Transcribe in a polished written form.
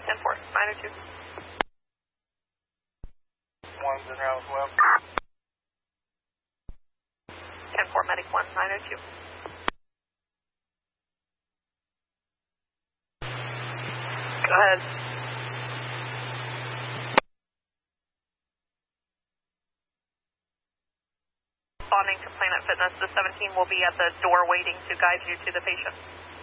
10-4, 902. 1's in route as well. 10-4, medic 1, 902. Go ahead. Responding to Planet Fitness, the 17 will be at the door waiting to guide you to the patient.